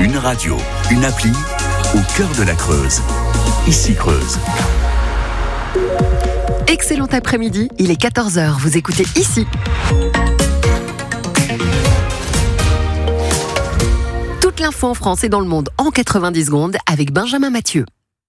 Une radio, une appli, au cœur de la Creuse. Ici Creuse. Excellent après-midi, il est 14h, vous écoutez Ici. Toute l'info en France et dans le monde en 90 secondes avec Benjamin Mathieu.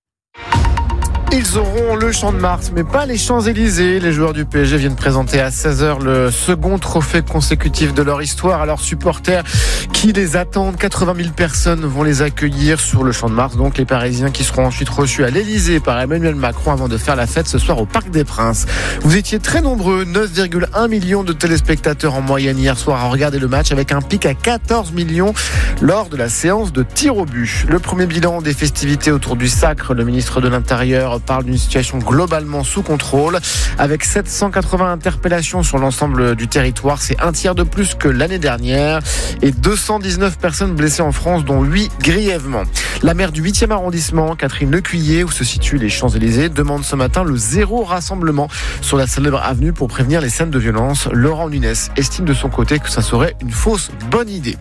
Ils auront le Champ de Mars, mais pas les Champs-Élysées. Les joueurs du PSG viennent présenter à 16h le second trophée consécutif de leur histoire à leurs supporters qui les attendent. 80 000 personnes vont les accueillir sur le Champ de Mars. Donc les Parisiens qui seront ensuite reçus à l'Élysée par Emmanuel Macron avant de faire la fête ce soir au Parc des Princes. Vous étiez très nombreux, 9,1 millions de téléspectateurs en moyenne hier soir à regarder le match, avec un pic à 14 millions lors de la séance de tir au but. Le premier bilan des festivités autour du Sacre, le ministre de l'Intérieur parle d'une situation globalement sous contrôle. Avec 780 interpellations sur l'ensemble du territoire, c'est un tiers de plus que l'année dernière, et 219 personnes blessées en France, dont 8 grièvement. La maire du 8e arrondissement, Catherine Lecuyer, où se situent les Champs-Élysées, demande ce matin le zéro rassemblement sur la célèbre avenue pour prévenir les scènes de violence. Laurent Nunez estime de son côté que ça serait une fausse bonne idée.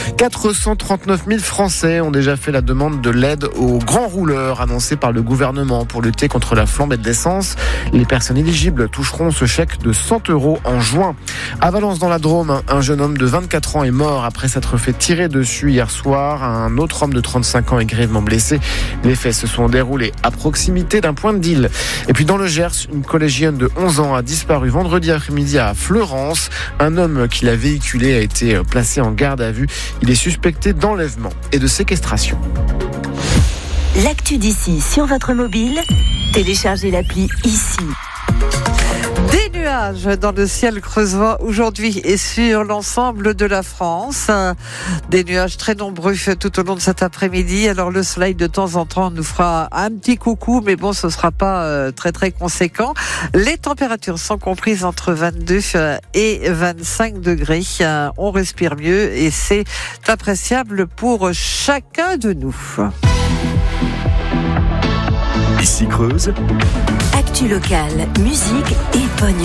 439 000 Français ont déjà fait la demande de l'aide aux grands rouleurs annoncée par le gouvernement pour lutter contre la flambée de l'essence. Les personnes éligibles toucheront ce chèque de 100 € en juin. À Valence dans la Drôme, un jeune homme de 24 ans est mort après s'être fait tirer dessus hier soir. Un autre homme de 35 ans est grièvement blessé. Les faits se sont déroulés à proximité d'un point de deal. Et puis dans le Gers, une collégienne de 11 ans a disparu vendredi après-midi à Fleurance. Un homme qui l'a véhiculé a été placé en garde à vue. Il est suspecté d'enlèvement et de séquestration. L'actu d'ici sur votre mobile, téléchargez l'appli Ici. Des nuages dans le ciel creusois aujourd'hui et sur l'ensemble de la France. Des nuages très nombreux tout au long de cet après-midi. Alors le soleil de temps en temps nous fera un petit coucou, mais bon, ce sera pas très très conséquent. Les températures sont comprises entre 22 et 25 degrés. On respire mieux et c'est appréciable pour chacun de nous. Ici Creuse. Actu locale, musique et bonne